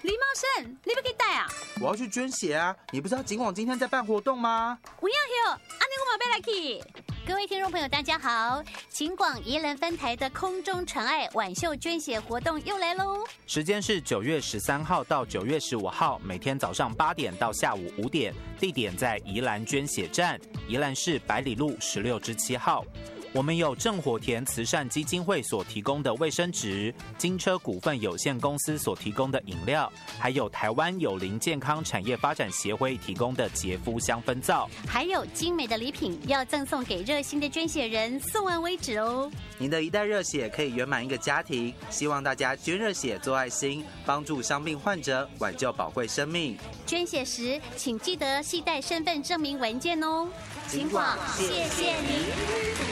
李茂生，你要去带啊？ 我要去捐血啊！你不知道警广今天在办活动吗？ 有影有，安尼我嘛要来去。各位听众朋友，大家好！警广宜兰分台的空中传爱晚秀捐血活动又来喽！ 时间是9月13号到9月15号，每天早上8点到下午5点，地点在宜兰捐血站，宜兰市百里路16-7号。我们有正火田慈善基金会所提供的卫生纸，金车股份有限公司所提供的饮料，还有台湾友邻健康产业发展协会提供的洁肤香氛皂， 还有精美的礼品要赠送给热心的捐血人，送完为止哦。 您的一袋热血可以圆满一个家庭，希望大家捐热血做爱心，帮助伤病患者，挽救宝贵生命。 捐血时请记得携带身份证明文件哦。 警广， 谢谢您。